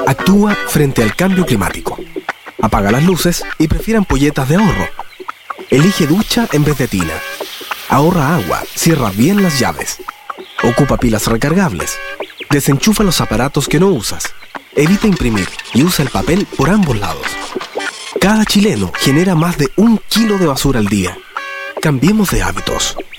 Actúa frente al cambio climático. Apaga las luces y prefiere ampolletas de ahorro. Elige ducha en vez de tina. Ahorra agua, cierra bien las llaves. Ocupa pilas recargables. Desenchufa los aparatos que no usas. Evita imprimir y usa el papel por ambos lados. Cada chileno genera más de 1 kilo de basura al día. Cambiemos de hábitos.